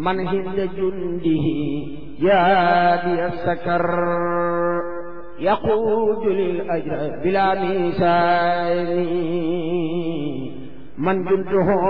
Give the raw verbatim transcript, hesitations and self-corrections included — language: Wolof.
من هند جنده يادي السكر يقود للأجر بلا ميزان من جنده